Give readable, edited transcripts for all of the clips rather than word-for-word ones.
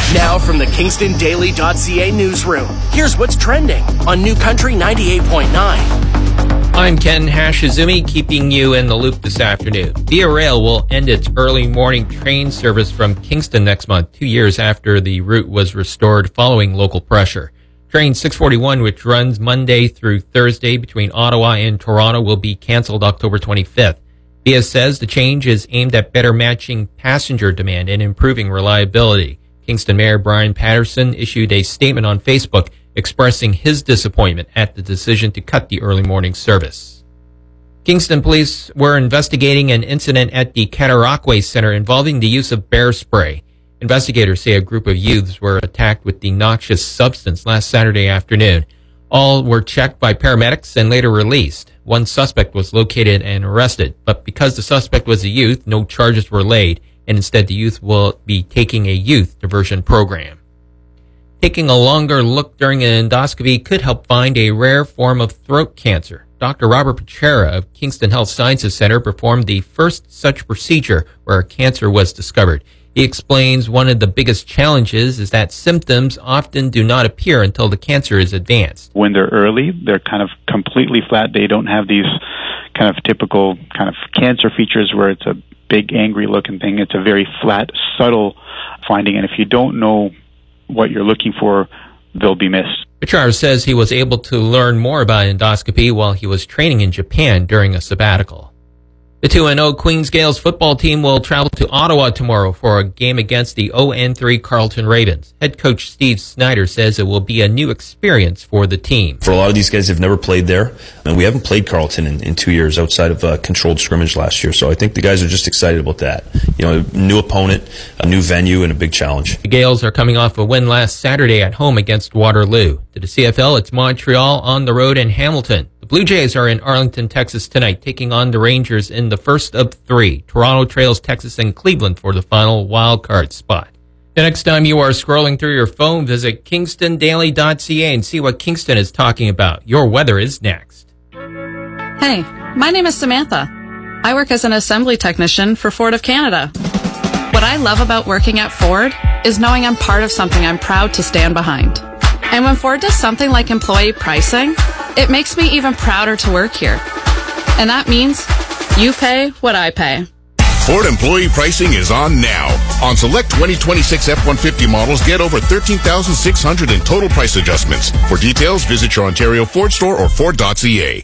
Now from the KingstonDaily.ca newsroom, here's what's trending on New Country 98.9. I'm Ken Hashizumi, keeping you in the loop this afternoon. Via Rail will end its early morning train service from Kingston next month, 2 years after the route was restored following local pressure. Train 641, which runs Monday through Thursday between Ottawa and Toronto, will be canceled October 25th. Via says the change is aimed at better matching passenger demand and improving reliability. Kingston Mayor Brian Patterson issued a statement on Facebook expressing his disappointment at the decision to cut the early morning service. Kingston police were investigating an incident at the Cataraqui Center involving the use of bear spray. Investigators say a group of youths were attacked with the noxious substance last Saturday afternoon. All were checked by paramedics and later released. One suspect was located and arrested, but because the suspect was a youth, no charges were laid, and instead the youth will be taking a youth diversion program. Taking a longer look during an endoscopy could help find a rare form of throat cancer. Dr. Robert Pachera of Kingston Health Sciences Center performed the first such procedure where a cancer was discovered. He explains one of the biggest challenges is that symptoms often do not appear until the cancer is advanced. When they're early, they're kind of completely flat. They don't have these kind of typical kind of cancer features where it's a big, angry looking thing. It's a very flat, subtle finding. And if you don't know what you're looking for, they'll be missed. Pachara says he was able to learn more about endoscopy while he was training in Japan during a sabbatical. The 2-0 Queens Gales football team will travel to Ottawa tomorrow for a game against the 0-3 Carleton Ravens. Head coach Steve Snyder says it will be a new experience for the team. For a lot of these guys, they've never played there, and we haven't played Carleton in 2 years outside of a controlled scrimmage last year. So I think the guys are just excited about that. You know, a new opponent, a new venue, and a big challenge. The Gales are coming off a win last Saturday at home against Waterloo. To the CFL, it's Montreal on the road in Hamilton. The Blue Jays are in Arlington, Texas tonight, taking on the Rangers in the first of three. Toronto trails Texas and Cleveland for the final wildcard spot. The next time you are scrolling through your phone, visit KingstonDaily.ca and see what Kingston is talking about. Your weather is next. Hey, my name is Samantha. I work as an assembly technician for Ford of Canada. What I love about working at Ford is knowing I'm part of something I'm proud to stand behind. And when Ford does something like employee pricing, it makes me even prouder to work here. And that means you pay what I pay. Ford employee pricing is on now. On select 2026 F-150 models, get over $13,600 in total price adjustments. For details, visit your Ontario Ford store or Ford.ca.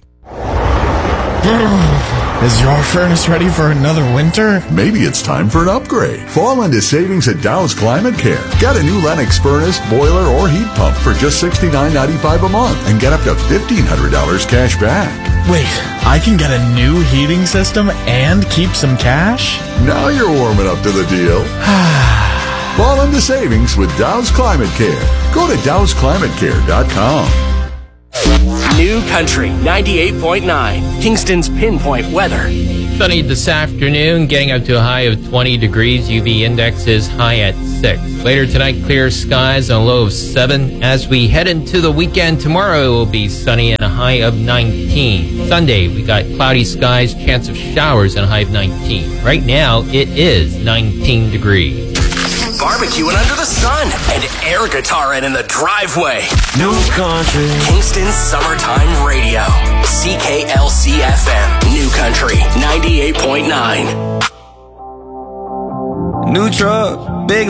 Is your furnace ready for another winter? Maybe it's time for an upgrade. Fall into savings at Dow's Climate Care. Get a new Lennox furnace, boiler, or heat pump for just $69.95 a month and get up to $1,500 cash back. Wait, I can get a new heating system and keep some cash? Now you're warming up to the deal. Fall into savings with Dow's Climate Care. Go to dowsclimatecare.com. New Country 98.9, Kingston's pinpoint weather. Sunny this afternoon, getting up to a high of 20 degrees. UV index is high at 6. Later tonight, clear skies and a low of 7. As we head into the weekend, tomorrow it will be sunny and a high of 19. Sunday, we got cloudy skies, chance of showers and a high of 19. Right now, it is 19 degrees. Barbecuing under the sun and air guitaring in the driveway. New Country. Kingston's Summertime Radio. CKLC FM. New Country 98.9. New truck, big